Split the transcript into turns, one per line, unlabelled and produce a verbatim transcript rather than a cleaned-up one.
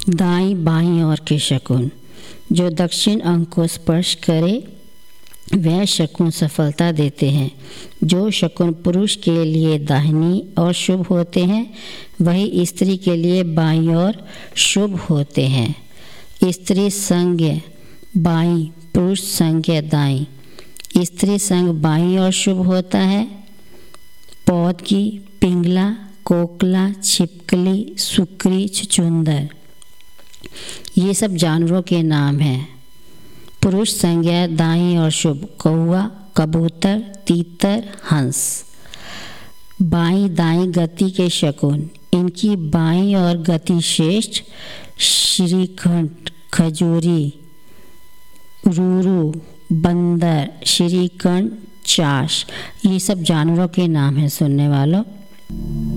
दाईं बाईं ओर के शकुन। जो दक्षिण अंक को स्पर्श करे वह शकुन सफलता देते हैं। जो शकुन पुरुष के लिए दाहिनी ओर शुभ होते हैं वही स्त्री के लिए बाईं ओर शुभ होते हैं। स्त्री संज्ञ बाईं, पुरुष संज्ञ दाईं। स्त्री संग बाईं ओर शुभ होता है। पौधकी, पिंगला, कोकला, छिपकली, सुकरी, छुछुंदर, ये सब जानवरों के नाम हैं। पुरुष संज्ञा दाईं ओर शुभ कौवा, कबूतर, तीतर, हंस। बाईं दाईं गति के शकुन। इनकी बाईं ओर गति श्रेष्ठ श्रीखंड, खजूरी, रूरू, बंदर, श्रीखंड, चाश, ये सब जानवरों के नाम हैं सुनने वालों।